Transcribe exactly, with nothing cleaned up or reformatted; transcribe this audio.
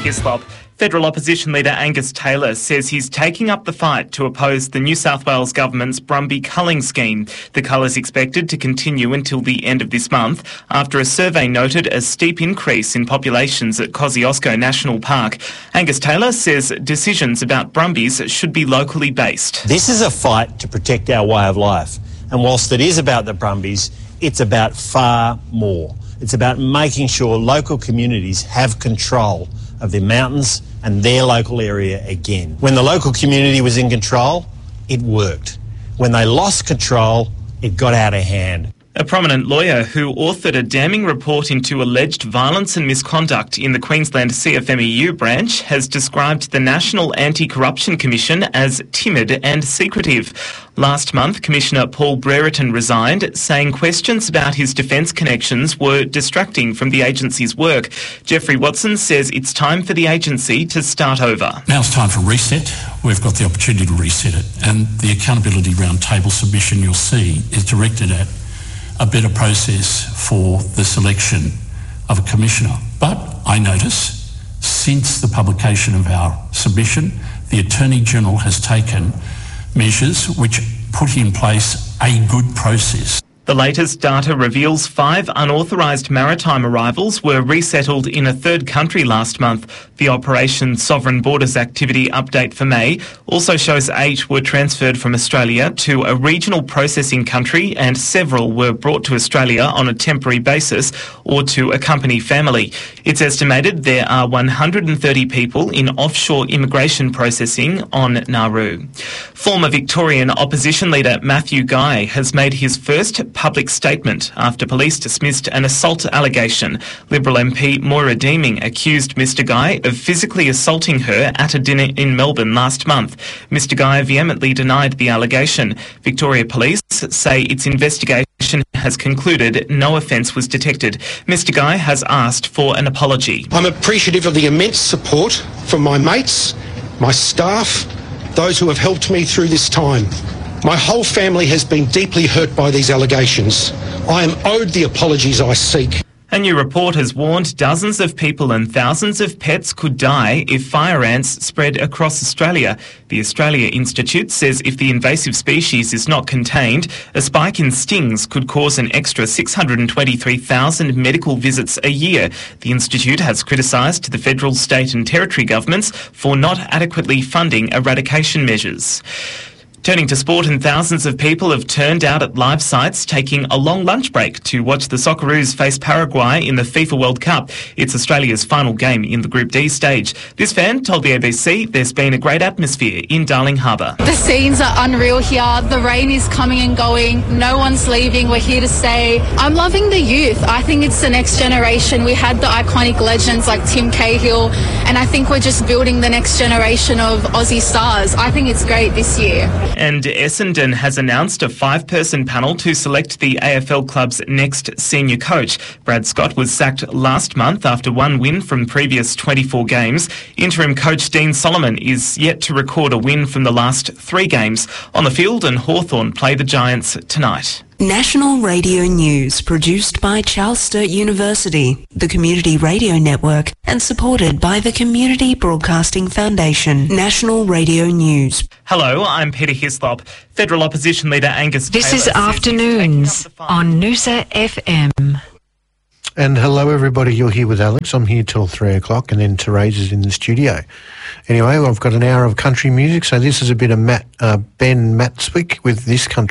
Hislop. Federal opposition leader Angus Taylor says he's taking up the fight to oppose the New South Wales government's Brumby culling scheme. The cull is expected to continue until the end of this month after a survey noted a steep increase in populations at Kosciuszko National Park. Angus Taylor says decisions about Brumbies should be locally based. This is a fight to protect our way of life, and whilst it is about the Brumbies, it's about far more. It's about making sure local communities have control of their mountains and their local area again. When the local community was in control, it worked. When they lost control, it got out of hand. A prominent lawyer who authored a damning report into alleged violence and misconduct in the Queensland C F M E U branch has described the National Anti-Corruption Commission as timid and secretive. Last month, Commissioner Paul Brereton resigned, saying questions about his defence connections were distracting from the agency's work. Jeffrey Watson says it's time for the agency to start over. Now it's time for reset. We've got the opportunity to reset it, and the Accountability Roundtable submission you'll see is directed at a better process for the selection of a commissioner. But I notice, since the publication of our submission, the Attorney-General has taken measures which put in place a good process. The latest data reveals five unauthorised maritime arrivals were resettled in a third country last month. The Operation Sovereign Borders Activity update for May also shows eight were transferred from Australia to a regional processing country and several were brought to Australia on a temporary basis or to accompany family. It's estimated there are one hundred thirty people in offshore immigration processing on Nauru. Former Victorian opposition leader Matthew Guy has made his first public statement after police dismissed an assault allegation. Liberal M P Moira Deeming accused Mr Guy of physically assaulting her at a dinner in Melbourne last month. Mr Guy vehemently denied the allegation. Victoria Police say its investigation has concluded no offence was detected. Mr Guy has asked for an apology. I'm appreciative of the immense support from my mates, my staff, those who have helped me through this time. My whole family has been deeply hurt by these allegations. I am owed the apologies I seek. A new report has warned dozens of people and thousands of pets could die if fire ants spread across Australia. The Australia Institute says if the invasive species is not contained, a spike in stings could cause an extra six hundred twenty-three thousand medical visits a year. The Institute has criticised the federal, state and territory governments for not adequately funding eradication measures. Turning to sport, and thousands of people have turned out at live sites taking a long lunch break to watch the Socceroos face Paraguay in the FIFA World Cup. It's Australia's final game in the Group D stage. This fan told the A B C there's been a great atmosphere in Darling Harbour. The scenes are unreal here. The rain is coming and going. No one's leaving. We're here to stay. I'm loving the youth. I think it's the next generation. We had the iconic legends like Tim Cahill, and I think we're just building the next generation of Aussie stars. I think it's great this year. And Essendon has announced a five-person panel to select the A F L club's next senior coach. Brad Scott was sacked last month after one win from previous twenty-four games. Interim coach Dean Solomon is yet to record a win from the last three games. On the field, and Hawthorn play the Giants tonight. National Radio News, produced by Charles Sturt University, the Community Radio Network, and supported by the Community Broadcasting Foundation. National Radio News. Hello, I'm Peter Hislop. Federal opposition leader Angus Taylor. This is Afternoons on Noosa F M. And hello, everybody. You're here with Alex. I'm here till three o'clock, and then Therese is in the studio. Anyway, I've got an hour of country music, so this is a bit of Matt, uh, Ben Matswick with This Country.